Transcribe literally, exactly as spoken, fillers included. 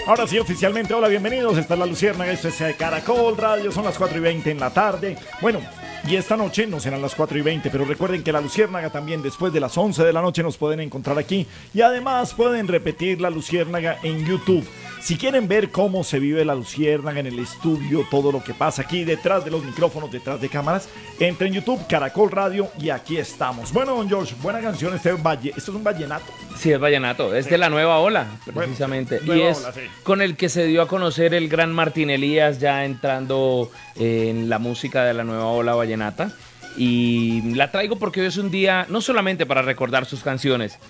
Ahora sí, oficialmente, hola, bienvenidos. Esta es La Luciérnaga, esto es eh, Caracol Radio, son las cuatro y veinte en la tarde. Bueno, y esta noche no serán las cuatro y veinte, pero recuerden que La Luciérnaga también después de las once de la noche nos pueden encontrar aquí. Y además pueden repetir La Luciérnaga en YouTube. Si quieren ver cómo se vive La Luciérnaga en el estudio, todo lo que pasa aquí detrás de los micrófonos, detrás de cámaras, entren en YouTube, Caracol Radio, y aquí estamos. Bueno, don George, buena canción, este valle, ¿esto es un vallenato? Sí, es vallenato, es de la nueva ola, precisamente. Bueno, nueva y es ola, sí. con el que se dio a conocer el gran Martín Elías, ya entrando en la música de la nueva ola vallenata. Y la traigo porque hoy es un día no solamente para recordar sus canciones,